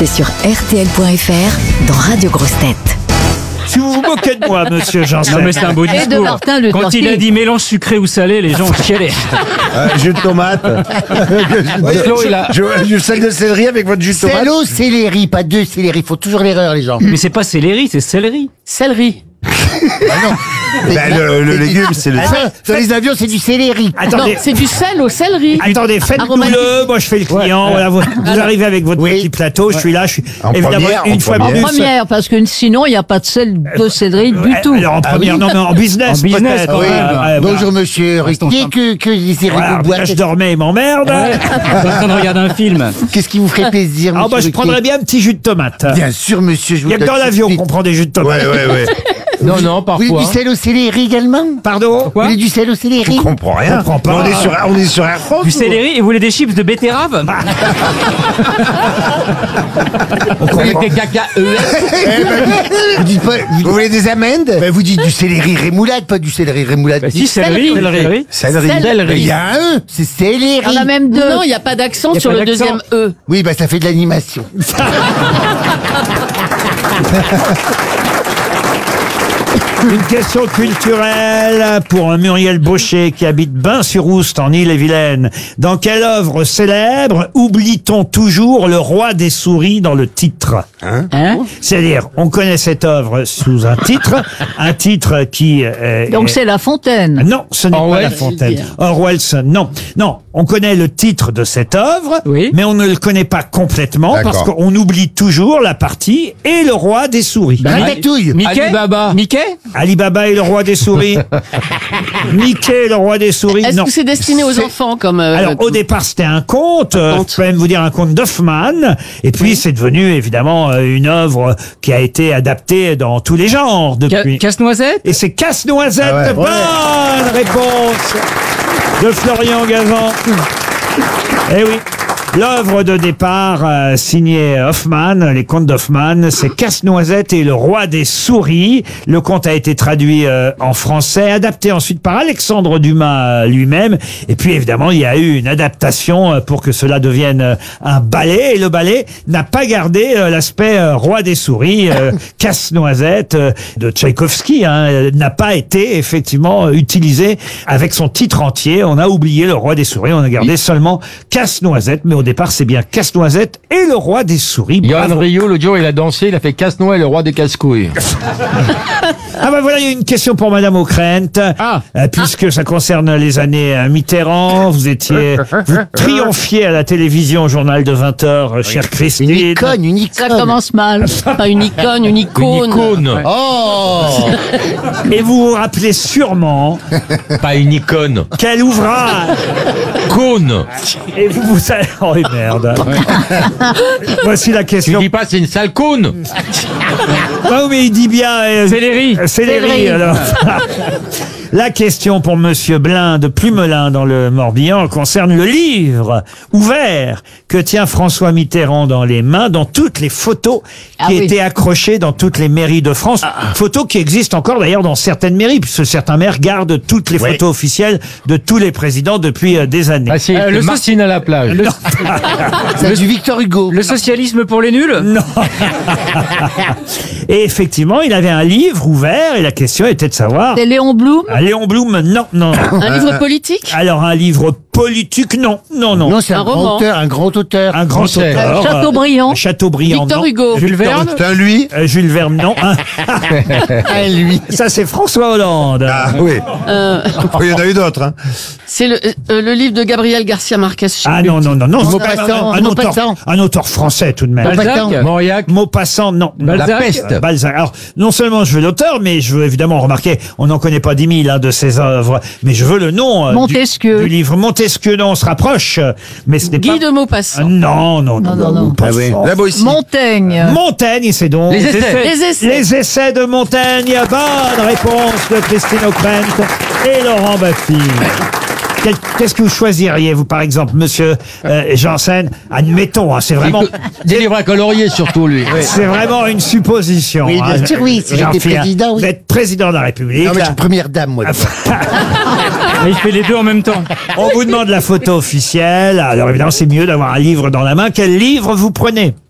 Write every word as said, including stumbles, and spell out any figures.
c'est sur R T L point F R dans Radio Grosses Têtes. Si vous vous moquez de moi, monsieur Janssen. Non mais c'est un beau discours. Et de Martin Luther Quand il a King. dit mélange sucré ou salé, les gens ont chialé. Euh, jus de tomate. Flo, il a- Je, je sel de céleri avec votre jus de tomate. Célo, céleri, pas deux céleri. Faut toujours l'erreur, les gens. Mais c'est pas céleri, c'est céleri. Céleri. Ah non. Ben, le, le légume, c'est le... Ah non, dans les avions, c'est du céleri. Non, Attendez, c'est du sel au céleri. attendez, faites-nous Aromatique. le. Moi, je fais le client. Voilà, vous, vous arrivez avec votre Oui. petit plateau. Je suis là. Je suis En évidemment première, une en fois première. plus. Première, parce que sinon, il n'y a pas de sel de céleri du Euh, tout. Alors en première, non, mais en business, En business, peut-être. quand Oui. même. Euh, euh, Bonjour, monsieur Riquier, que, que les céréales voilà, boîtes. là, je dormais, il m'emmerde. Ouais. Je suis en train de regarder un film. Qu'est-ce qui vous ferait plaisir, Ah, monsieur bah, je Riquier prendrais bien un petit jus de tomate. Bien sûr, monsieur, je Il vous n'y a que donne dans tout de l'avion suite. qu'on prend des jus de tomate. Ouais, ouais, ouais. Non, non, Oui, parfois. du sel au céleri également. Pardon Quoi Vous voulez du sel au céleri? Je comprends rien. Je comprends pas. On est sur, on est sur Air France. Du ou- céleri et vous voulez des chips de betterave? Vous voulez des caca E S? Vous dites pas, vous, Vous voulez des amendes? ben, vous dites du céleri rémoulade, pas du céleri rémoulade. Bah si, céleri. Céleri. Céleri. Mais il y a un E, c'est céleri. Il y en a même deux. Non, il n'y a pas d'accent Il y a sur pas le d'accent. deuxième E. Oui, bah ça fait de l'animation. Une question culturelle pour Muriel Baucher qui habite Bain-sur-Oust en Ille-et-Vilaine. Dans quelle œuvre célèbre oublie-t-on toujours le roi des souris dans le titre? Hein? C'est-à-dire, on connaît cette œuvre sous un titre, un titre qui... euh, Donc est- c'est La Fontaine. Non, ce n'est pas Orwell. La Fontaine. Orwell, non. Non, on connaît le titre de cette œuvre, Oui. mais on ne le connaît pas complètement D'accord. parce qu'on oublie toujours la partie et le roi des souris. Ratatouille. Mickey. Alibaba. Mickey. Alibaba et le roi des souris. Mickey et le roi des souris. Est-ce Non. que c'est destiné aux C'est- enfants comme euh, Alors au départ c'était un conte, euh, conte. je peux même vous dire un conte d'Hoffmann, et puis c'est devenu évidemment euh, une œuvre qui a été adaptée dans tous les genres Ca- depuis. Casse-noisette. Et c'est Casse-Noisette, Ah ouais. bonne réponse de Florian Gazan. Eh oui. L'œuvre de départ euh, signée Hoffmann, les contes d'Hoffmann, c'est Casse-Noisette et le roi des souris. Le conte a été traduit euh, en français, adapté ensuite par Alexandre Dumas euh, lui-même. Et puis évidemment, il y a eu une adaptation euh, pour que cela devienne euh, un ballet. Et le ballet n'a pas gardé euh, l'aspect euh, roi des souris. Euh, Casse-Noisette euh, de Tchaïkovski hein, euh, n'a pas été effectivement euh, utilisé avec son titre entier. On a oublié le roi des souris, on a gardé seulement Casse-Noisette. Mais au départ, c'est bien Casse-Noisette et le roi des souris. Yoann Bravo. Rio, l'autre jour, il a dansé, il a fait Casse-Noël, le roi des casse-couilles. Ah bah voilà, il y a une question pour Madame Ockrent, Ah. Euh, puisque ça concerne les années euh, Mitterrand. Vous étiez, vous triomphiez à la télévision au journal de vingt heures, chère Une Christine. icône, une Ça icône. commence mal. Pas une icône, une icône. Une icône. Oh. Et vous vous rappelez sûrement Pas une icône. quel ouvrage. Cône. Et vous vous savez, oh merde. Voici la Tu question. dis pas c'est une sale cône. Ah oui, mais il dit bien. euh, Céleri. euh, Céleri, Céleri. alors. La question pour Monsieur Blin de Plumelin dans le Morbihan concerne le livre ouvert que tient François Mitterrand dans les mains dans toutes les photos qui Ah oui. étaient accrochées dans toutes les mairies de France. Photos qui existent encore d'ailleurs dans certaines mairies puisque certains maires gardent toutes les photos officielles de tous les présidents depuis euh, des années. Ah, c'est Euh, c'est le so- Martine à la plage. Le, C'est du Victor Hugo. le socialisme pour les nuls. Non. Et effectivement, il avait un livre ouvert et la question était de savoir. C'est Léon Blum. Ah, Léon Blum, non, non. Un livre politique. Alors un livre politique, non, non, non. Non, c'est un, Un grand roman. auteur, un grand auteur. Un grand Français. auteur. Euh, Chateaubriand. euh, Chateaubriand, Victor non. Hugo. Jules Verne. C'est un lui? Euh, Jules Verne, non. Ah, Ah, lui. ça, c'est François Hollande. Ah oui. Euh, Oh, il y en a eu d'autres. Hein. c'est le, euh, le livre de Gabriel Garcia Marquez. je sais Ah plus. non, non, non, non. Maupassant, un, un auteur, Maupassant. un auteur français tout de même. Balzac. Mauriac. Maupassant, non. La Balzac. peste. Euh, Balzac. Alors, non seulement je veux l'auteur, mais je veux évidemment remarquer, on n'en connaît pas dix mille hein, de ses œuvres, mais je veux le nom euh, du- Montesquieu. Du, livre. Montesquieu, non, on se rapproche, euh, mais ce n'est Guy pas... de Maupassant. Ah, non, non, non, Non, non, non. Maupassant. Ah oui. La Boétie. Montaigne. Montaigne, c'est donc... Les essais. Les essais. Les essais de Montaigne, bonne réponse de Christine Ockrent et Laurent Baffy. Quel- Qu'est-ce que vous choisiriez, vous, par exemple, monsieur euh, Janssen? Admettons, hein, c'est vraiment, Des livres à colorier surtout, lui. c'est vraiment une supposition. Oui, bien hein. sûr, oui, si J'en j'étais fais un. président, oui. Vous êtes président de la République. Non, mais je là. suis première dame, moi. d'abord. Et il fait les deux en même temps. On vous demande la photo officielle. Alors évidemment, c'est mieux d'avoir un livre dans la main. Quel livre vous prenez?